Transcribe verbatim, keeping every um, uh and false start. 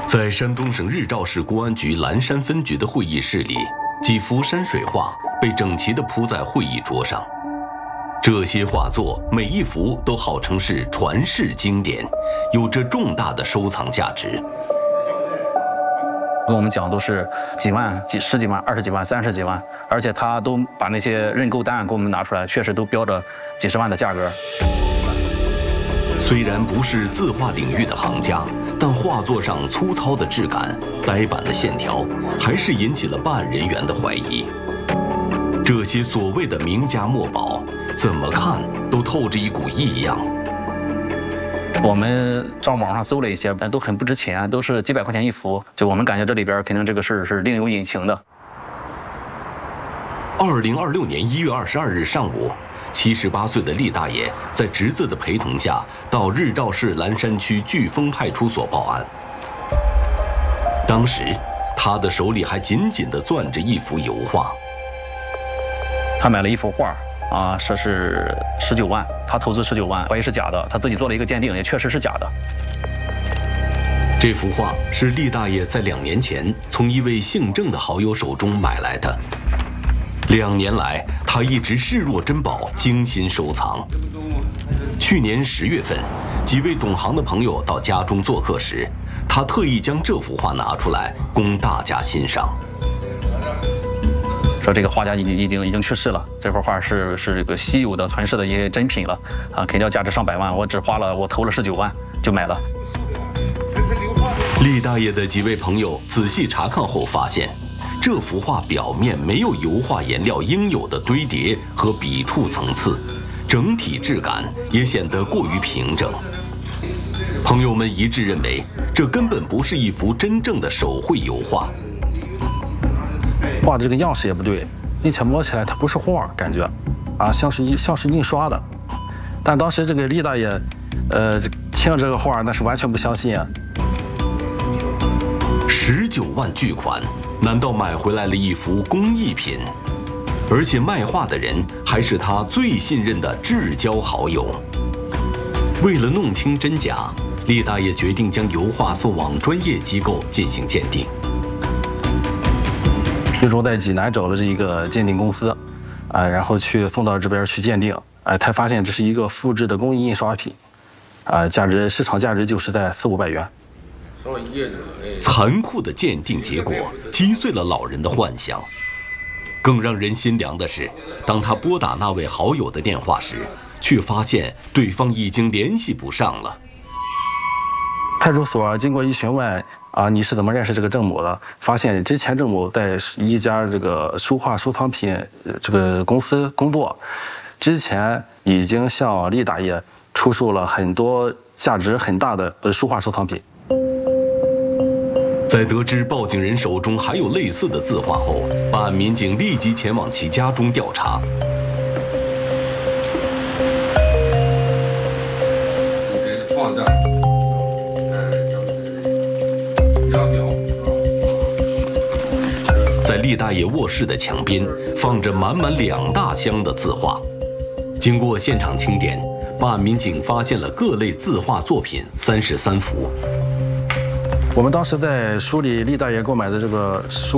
在山东省日照市公安局蓝山分局的会议室里，几幅山水画被整齐地铺在会议桌上。这些画作每一幅都号称是传世经典，有着重大的收藏价值。 跟我们讲都是几万、几十几万、二十几万、三十几万，而且他都把那些认购单给我们拿出来，确实都标着几十万的价格。 虽然不是字画领域的行家，但画作上粗糙的质感、呆板的线条，还是引起了办案人员的怀疑。这些所谓的名家墨宝，怎么看都透着一股异样。 我们上网上搜了一些，但都很不值钱，都是几百块钱一幅。就我们感觉这里边肯定这个事是另有隐情的。 二零二六年一月二十二日上午，七十八岁的厉大爷在侄子的陪同下，到日照市蓝山区飓风派出所报案。当时，他的手里还紧紧地攥着一幅油画。 他买了一幅画。啊，说是十九万，他投资十九万，怀疑是假的，他自己做了一个鉴定，也确实是假的。 这幅画是厉大爷在两年前从一位姓郑的好友手中买来的，两年来他一直视若珍宝，精心收藏。去年十月份，几位懂行的朋友到家中做客时，他特意将这幅画拿出来供大家欣赏。 说这个画家已经已经已经去世了，这幅画是是这个稀有的传世的一些珍品了，啊，肯定要价值上百万，我只花了我投了十九万就买了。 厉大爷的几位朋友仔细查看后发现，这幅画表面没有油画颜料应有的堆叠和笔触层次，整体质感也显得过于平整。朋友们一致认为，这根本不是一幅真正的手绘油画。 画的这个样式也不对，并且摸起来它不是画，感觉，啊，像是一像是印刷的。但当时这个厉大爷，呃，听这个画那是完全不相信啊。 十九万巨款，难道买回来了一幅工艺品？而且卖画的人还是他最信任的至交好友。为了弄清真假，厉大爷决定将油画送往专业机构进行鉴定。 最终在济南找了这一个鉴定公司，啊，然后去送到这边去鉴定，哎，才发现这是一个复制的工艺印刷品，啊，价值市场价值就是在四五百元。 残酷的鉴定结果击碎了老人的幻想。更让人心凉的是，当他拨打那位好友的电话时，却发现对方已经联系不上了。 派出所经过一询问，啊，你是怎么认识这个郑某的？发现之前郑某在一家这个书画收藏品这个公司工作，之前已经向厉大爷出售了很多价值很大的书画收藏品。 在得知报警人手中还有类似的字画后，办案民警立即前往其家中调查。 放这儿。 在厉大爷卧室的墙边放着满满两大箱的字画，经过现场清点，办案民警发现了各类字画作品三十三幅。 我们当时在梳理厉大爷购买的这个书